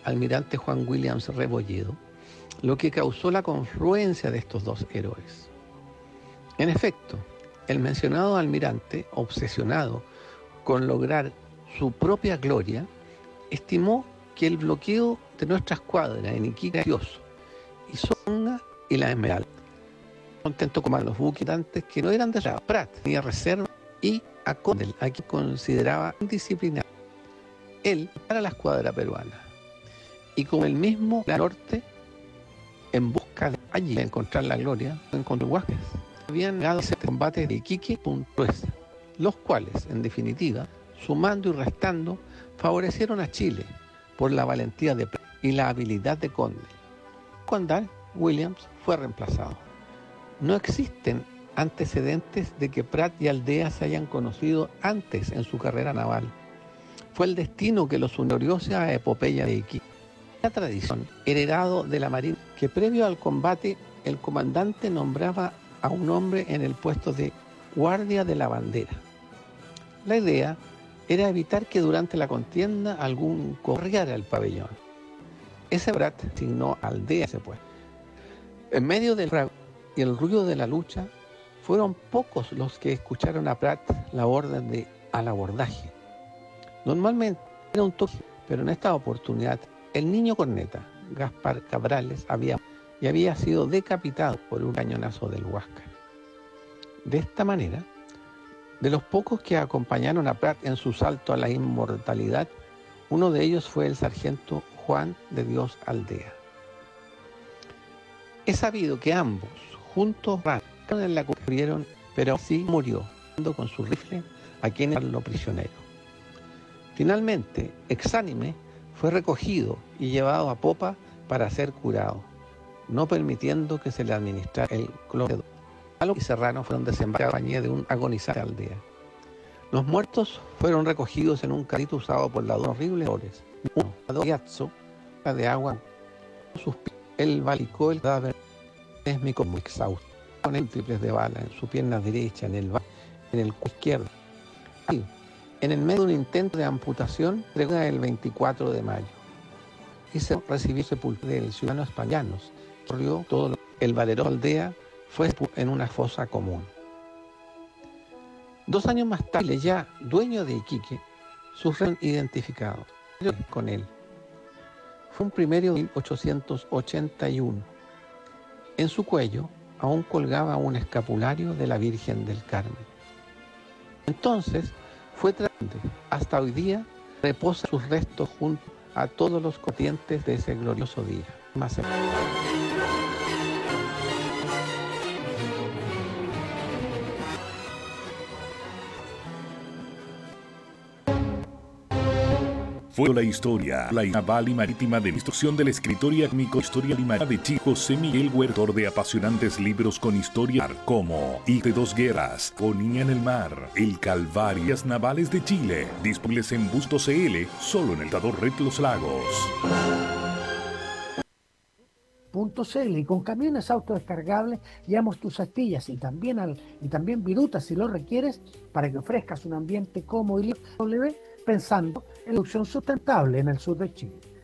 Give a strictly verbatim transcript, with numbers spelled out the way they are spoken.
almirante Juan Williams Rebolledo, lo que causó la confluencia de estos dos héroes. En efecto, el mencionado almirante, obsesionado con lograr su propia gloria, estimó que el bloqueo de nuestra escuadra en Iquique era grandioso, y Songa y la Esmeralda, contento con los buques que no eran de Prat, tenía reserva, y a Condel, a quien consideraba indisciplinado. Él para la escuadra peruana, y como el mismo norte, en busca de allí de encontrar la gloria, encontró Huásquez. Habían ganado ese combate de Iquique punto es, los cuales, en definitiva, sumando y restando, favorecieron a Chile por la valentía de Prat y la habilidad de Condel. Cuando Williams fue reemplazado. No existen antecedentes de que Prat y Aldea se hayan conocido antes en su carrera naval. Fue el destino que los unió a la epopeya de Iquique. La tradición, heredado de la Marina, que previo al combate el comandante nombraba a un hombre en el puesto de guardia de la bandera. La idea era evitar que durante la contienda algún corriera el pabellón. Ese Prat asignó a Aldea ese puesto. En medio del fragor y el ruido de la lucha, fueron pocos los que escucharon a Prat la orden de al abordaje. Normalmente era un toque, pero en esta oportunidad el niño corneta, Gaspar Cabrales, había y había sido decapitado por un cañonazo del Huáscar. De esta manera, de los pocos que acompañaron a Prat en su salto a la inmortalidad, uno de ellos fue el sargento Juan de Dios Aldea. Es sabido que ambos, juntos, en la cubrieron, pero sí murió, con su rifle a quienes lo prisionero. Finalmente, exánime, fue recogido y llevado a popa para ser curado, no permitiendo que se le administrara el cloro. Galo y Serrano fueron desembarcados en compañía de un agonizante Aldea. Los muertos fueron recogidos en un carrito usado por las dos horribles flores. Uno, a dos piazzo de agua. Sus pies, él valicó el cadáver de como exhausto, con múltiples de bala en su pierna derecha, en el en el cuello izquierdo. Ahí, en el medio de un intento de amputación, entregó el veinticuatro de mayo. Y se recibió sepultura del ciudadano españoles. Corrió todo lo, el valeroso Aldea fue en una fosa común. Dos años más tarde, ya dueño de Iquique, sus restos identificados con él. Fue un primero de mil ochocientos ochenta y uno. En su cuello aún colgaba un escapulario de la Virgen del Carmen. Entonces fue tratante. Hasta hoy día reposa sus restos junto a todos los combatientes de ese glorioso día. Más Fue la historia, la naval y marítima de la instrucción del escritor y académico Historia Limarina de Chile, José Miguel Huerta, autor de apasionantes libros con historia como Y de dos guerras, Ponía en el mar, El Calvario y las navales de Chile, disponibles en Busto C L, solo en el Tador Red Los Lagos. Punto .cl y con camiones autodescargables llevamos tus astillas y también al y también virutas si lo requieres para que ofrezcas un ambiente cómodo y libre pensando en la producción sustentable en el sur de Chile.